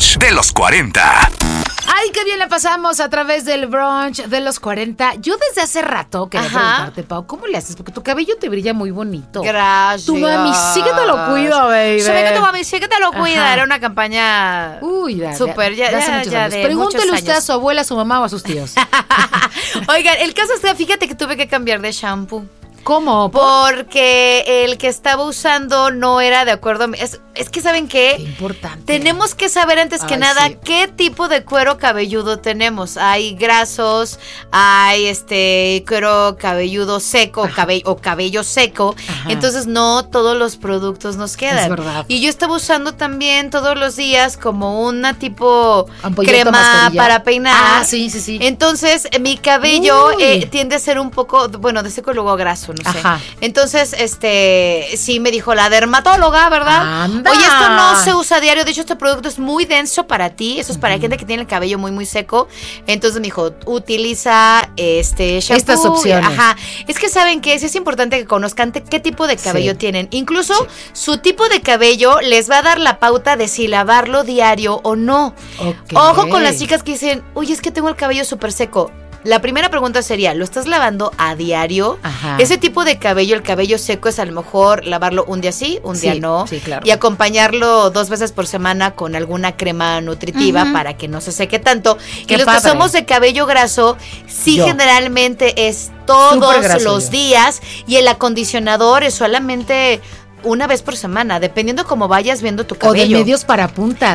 brunch de los 40. Ay, qué bien la pasamos a través del brunch de los 40. Yo desde hace rato quería preguntarte, Pau, ¿cómo le haces? Porque tu cabello te brilla muy bonito. Gracias. Tu mami sí que te lo cuida, baby. Sabe que tu mami sí que te lo cuida. Era una campaña súper, ya de Pregúntele usted a su abuela, a su mamá o a sus tíos. Oigan, el caso es que fíjate que tuve que cambiar de shampoo. ¿Cómo? Porque el que estaba usando no era de acuerdo. Es que ¿saben qué? Qué importante. Tenemos que saber antes que nada qué tipo de cuero cabelludo tenemos. Hay grasos, hay cuero cabelludo seco o cabello seco. Ajá. Entonces no todos los productos nos quedan. Es verdad. Y yo estaba usando también todos los días como una tipo ampolleta, crema mascarilla para peinar. Ah, sí. Entonces mi cabello tiende a ser un poco, bueno, de seco y luego graso. No sé. Ajá. Entonces, sí me dijo la dermatóloga, ¿verdad? ¡Anda! Oye, esto no se usa a diario. De hecho, este producto es muy denso para ti. Eso es para gente que tiene el cabello muy, muy seco. Entonces me dijo, utiliza shampoo. Estas opciones. Ajá. Es que saben que es importante que conozcan qué tipo de cabello tienen. Incluso su tipo de cabello les va a dar la pauta de si lavarlo diario o no. Okay. Ojo con las chicas que dicen, oye, es que tengo el cabello súper seco. La primera pregunta sería, ¿lo estás lavando a diario? Ajá. Ese tipo de cabello, el cabello seco, es a lo mejor lavarlo un día sí, un día no. Sí, claro. Y acompañarlo 2 veces por semana con alguna crema nutritiva para que no se seque tanto. Qué y los padre. que somos de cabello graso, generalmente es todos los días. Y el acondicionador es solamente una vez por semana, dependiendo cómo vayas viendo tu cabello. O de medios para punta.